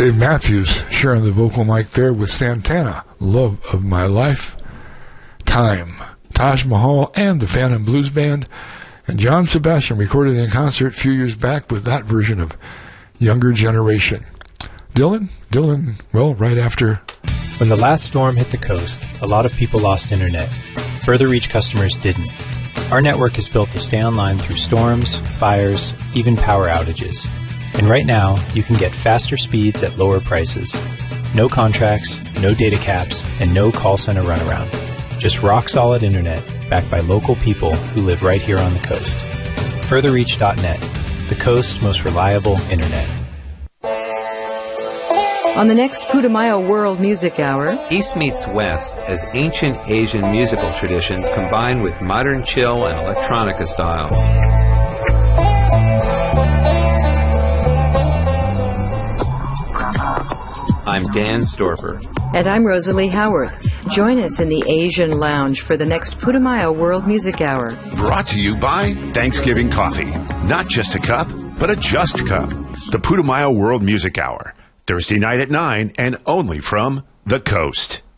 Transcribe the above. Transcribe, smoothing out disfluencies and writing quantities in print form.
Dave Matthews sharing the vocal mic there with Santana, Love of My Life, Time, Taj Mahal and the Phantom Blues Band, and John Sebastian recorded in concert a few years back with that version of Younger Generation. Dylan, well, right after. When the last storm hit the coast, a lot of people lost internet. Further Reach customers didn't. Our network is built to stay online through storms, fires, even power outages. And right now, you can get faster speeds at lower prices. No contracts, no data caps, and no call center runaround. Just rock-solid internet backed by local people who live right here on the coast. Furtherreach.net, the coast's most reliable internet. On the next Putumayo World Music Hour, East meets West as ancient Asian musical traditions combine with modern chill and electronica styles. I'm Dan Storper. And I'm Rosalie Howarth. Join us in the Asian Lounge for the next Putumayo World Music Hour. Brought to you by Thanksgiving Coffee. Not just a cup, but a just cup. The Putumayo World Music Hour. Thursday night at 9 and only from the Coast.